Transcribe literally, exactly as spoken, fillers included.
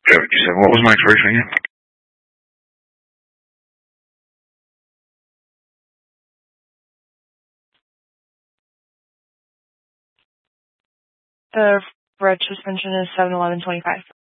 seventy-seven. What was my expiration again? The red suspension is seven eleven twenty-five.